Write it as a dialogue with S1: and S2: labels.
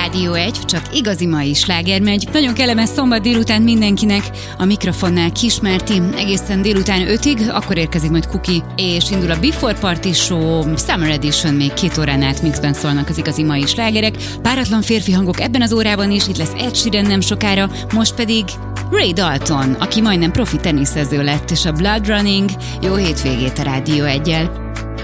S1: Rádió 1, csak igazi mai sláger megy. Nagyon kellemes szombat délután mindenkinek. A mikrofonnál Kismárti, egészen délután 5-ig, akkor érkezik majd Kuki, és indul a Before Party Show, Summer Edition, még 2 órán át mixben szólnak az igazi mai slágerek. Páratlan férfi hangok ebben az órában is, itt lesz Ed Sheeran nem sokára, most pedig Ray Dalton, aki majdnem profi teniszező lett, és a Blood Running. Jó hétvégét a Rádió 1-jel.